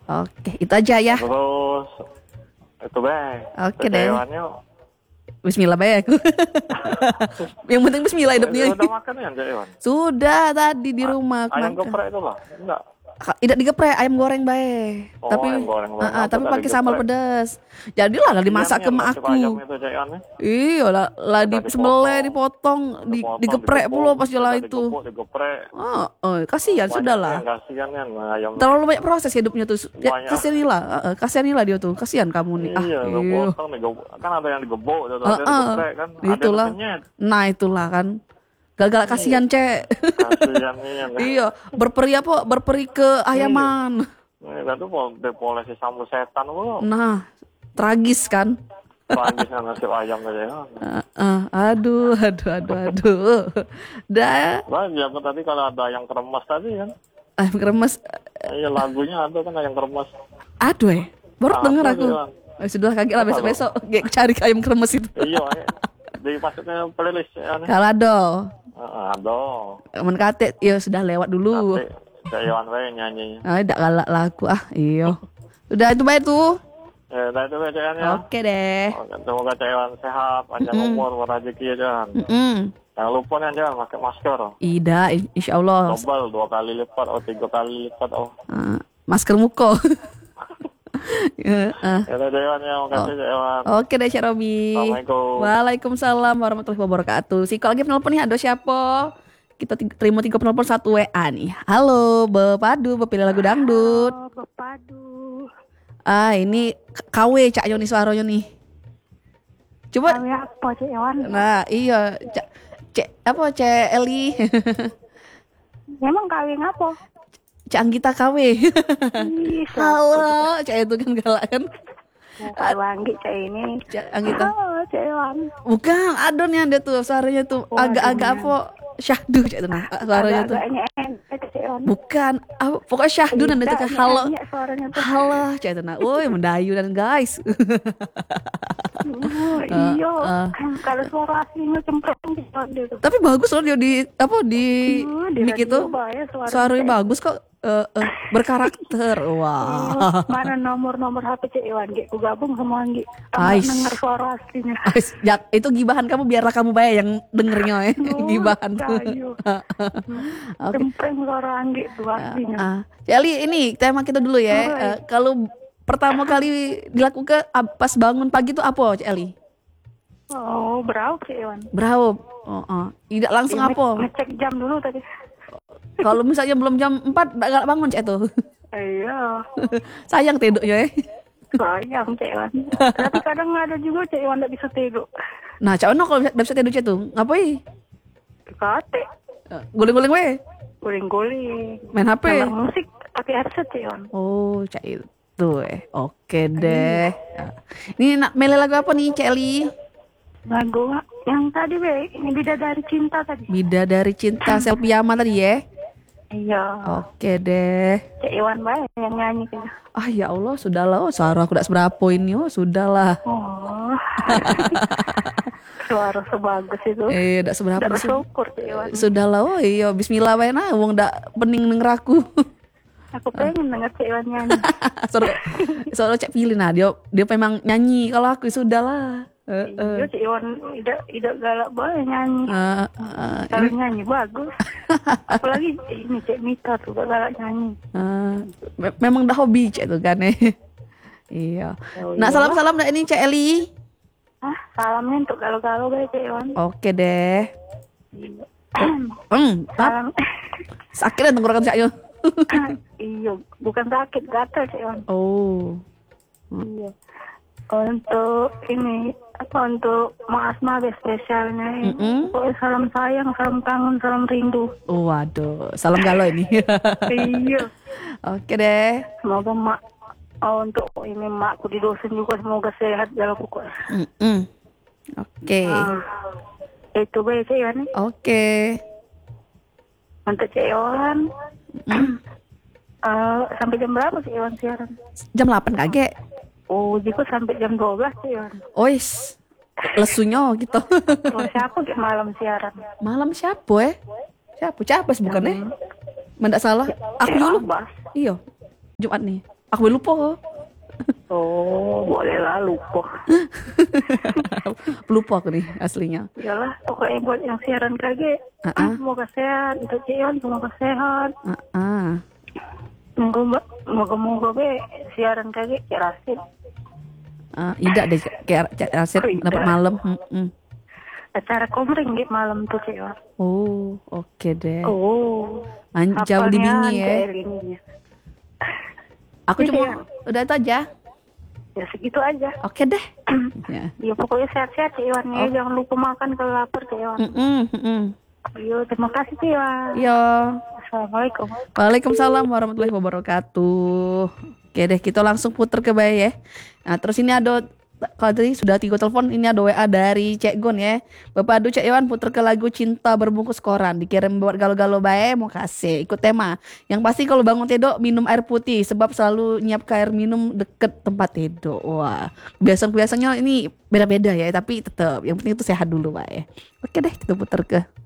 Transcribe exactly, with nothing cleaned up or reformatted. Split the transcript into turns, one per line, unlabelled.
Oke, itu aja ya.
Terus itu be.
Oke deh.
Hewannya.
Bismillah baik. Yang penting bismillah hidupnya.
Udah makan ya hewan?
Sudah tadi di rumah.
Ayam
makan.
geprek itu lah, enggak?
Tidak digeprek, ayam goreng bae.
Oh,
tapi
ayam goreng, goreng.
uh, uh, tapi pakai
geprek?
sambal pedas. Jadilah lah dimasak ke mak aku. Iya lah, lah di sembelih dipotong, di digeprek pula pas jalan itu.
Digeprek.
Oh, oh, kasihan sudahlah.
Kasihan kan ayam.
Terlalu banyak proses hidupnya tuh. Ya, kasihanilah, uh, kasihanilah dia tuh. Kasihan kamu nih.
Iya,
ah,
iya. Kan ada yang digebok, ada
uh,
yang digeprek kan.
Itulah. Nah, itulah kan. Gagal kasihan cek.
Kasihan iya.
Iya, berperi apa? Berperi ke ayaman.
Iya, itu polisi sambal setan loh.
Nah, tragis kan?
Tragis nasib ayam aja.
Uh, uh, aduh, aduh, aduh, aduh. Dah.
Lah, ya tadi kalau ada yang keremas tadi kan.
Ayam keremas.
Iya, lagunya ada kan ayam keremas.
Aduh, eh. Baru denger aku. Eh, sudah kaget lah besok-besok cari ayam keremas itu.
Iya, dimasukin playlist ya.
Kalado.
Uh, aduh.
Menkatet, iya sudah lewat dulu.
Cak Iwan Ray nyanyi.
Ah, tidak galak lah aku ah, iyo. Sudah itu baik tuh.
Ya, udah itu bacaannya.
Oke deh.
Semoga Cak Iwan sehat, panjang mm-hmm. umur, berrezeki ya jangan.
Mm-hmm.
Jangan lupa nih jangan pakai masker.
Ida, insya Allah.
Dobel dua kali lipat, oh tiga kali lipat, oh.
Uh, masker muko.
Ya, uh. ya udah Dewan ya, makasih oh. Dewan.
Oke deh, Cak Robi.
Assalamualaikum.
Waalaikumsalam warahmatullahi wabarakatuh. Si lagi penelpon nih, ada siapa? Kita terima tiga penelpon satu W A nih. Halo, Bepadu, bepilih lagu dangdut.
Halo, Bepadu.
Ah, ini K W Cak Yoni suaranya nih. Coba.
K W apa, Cak Iwan?
Nah, iya, Cak Cek apa Cak Eli?
Memang K W ngapa?
Cak Anggita K W. Halo, Cak itu kan galak kan?
Kalau Anggi Cak ini.
Cak Anggita.
Halo, Cak Iwan.
Bukan, adonnya ada tuh suaranya tuh oh, agak-agak apa? Syahdu Cak itu nah suaranya tuh. Bukan, apa pokoknya Syahdu dan ada tuh halo. Halo Cak itu nah. Woi, mendayu dan guys.
Oh, iya, uh, uh. Kalau suara aslinya cempreng gitu.
Tapi bagus loh dia di apa di uh, mic itu. Suara suaranya bagus kok. Uh, uh, berkarakter. Wah.
Wow. Mana nomor-nomor H P Cak Iwan? Aku gabung sama Anggi. Dengar suara aslinya.
Ais, ya, itu gibahan kamu, biarlah kamu bayar yang dengernya ya. Oh, gibahan.
Okay. Cempreng suara Anggi tuh aslinya.
Uh, uh. Jadi ini tema kita dulu ya. Oh, uh, kalau pertama kali dilakukan pas bangun pagi itu apa, Cik Eli?
Oh, beraup Cik Iwan.
Beraup. Oh, oh. Tidak langsung ya, apa?
Ngecek jam dulu tadi.
Kalau misalnya belum jam empat enggak bangun Cik itu.
Iya.
Sayang tidurnya ya.
Sayang Cik Iwan. Tapi kadang ada juga Cik Iwan enggak bisa tidur.
Nah, Cak Ono kalau enggak bisa tidur Cik itu, ngapain?
Kate.
Guling-guling we.
Guling-guling.
Main H P.
Dengar musik pakai headset Cik Iwan.
Oh, Cak itu. Tuh eh, oke deh. Nah, ini nak milih lagu apa nih, Cak Eli?
Lagu yang tadi be, ini Bidadari Cinta tadi.
Bidadari Cinta Selpiama tadi ya?
Iya.
Oke deh.
Cak Iwan bae yang nyanyi kan.
Ah ya Allah, sudahlah. Oh, suara aku tidak seberapa ini. Oh, sudahlah.
Oh. Suara sebagus itu.
Eh, tidak seberapa.
Tidak bersyukur Cak Iwan.
Sudahlah. Oh iya, bismillah bae nah, wong ndak pening denger aku.
Aku pengen denger Cak Iwan nyanyi.
Soalnya soalnya Cak pilih nah, dia dia memang nyanyi, kalau aku sudahlah.
Uh, uh. Iya Cak Iwan tidak tidak galak banget nyanyi. Uh, uh, kalau ini... nyanyi bagus. Apalagi ini Cak Mita tuh gak galak nyanyi.
Uh, me- memang dah hobi Cak tuh kan. Iya. Oh, nah, iya. Salam-salam dah ini Cak Eli.
Ah, salamnya untuk galau-galau guys Cak Iwan.
Oke deh.
Hmm, salam.
Sakit lah tenggorokan Cak Yo.
Iya, bukan sakit, gatal Cak Iwan.
Oh.
Hmm. Iya. Untuk ini apa untuk Mak Asma spesialnya ini. Mm-hmm. Pokoknya salam sayang, salam kangen, salam rindu.
Oh, waduh, salam galau ini.
Iya.
Oke deh.
Semoga mak oh, untuk ini makku di dosen juga semoga sehat dalam pokoknya.
Mm-hmm. Oke. Okay.
Uh, itu baik Cak Iwan.
Oke.
Untuk Cak Iwan. Mm. uh, sampai jam berapa Cak Iwan siaran?
Jam delapan kagak.
Oh, jika sampai jam dua belas sih ya.
Ois, lesunya gitu.
Oh, siapa ke malam siaran?
Malam siapa eh? Siapa? Siapa bukan eh? Mendak salah. Aku dulu. Iya. Jumat nih. Aku lupa.
Oh, boleh lah lupa.
Lupa aku nih aslinya.
Iyalah, pokoknya buat yang siaran K G,
uh-uh.
semoga sehat. Untuk Cion, semoga sehat.
Uh-uh.
Moga moga be siaran K G Cik Rasid.
Uh, Ida deh Cik Rasid oh, dapat malam. Mm-mm.
Acara komring gitu malam tuh Cion.
Oh, oke okay deh.
Oh,
jauh di Bingi ya. Aku
ya,
cuma
ya.
Udah itu aja.
Ya segitu aja.
Oke deh.
Ya. Ya pokoknya sehat-sehat Cion ya. Oh. Jangan lupa makan kalau lapar Cion.
Mm-mm.
Yo, terima kasih Cion.
Yo.
Assalamualaikum.
Waalaikumsalam warahmatullahi wabarakatuh. Oke deh, kita langsung puter ke Bay ya. Nah, terus ini ada, kalau tadi sudah tiga telepon, ini ada W A dari Cek Gon ya. Bapak Adu Cek Iwan puter ke lagu Cinta Berbungkus Koran. Dikirim buat galau-galau Bay, mau kasih. Ikut tema. Yang pasti kalau bangun tidur minum air putih, sebab selalu nyiap air minum deket tempat tidur. Wah, kebiasaan-kebiasaannya ini beda-beda ya, tapi tetap yang penting itu sehat dulu Bay. Oke deh, kita puter ke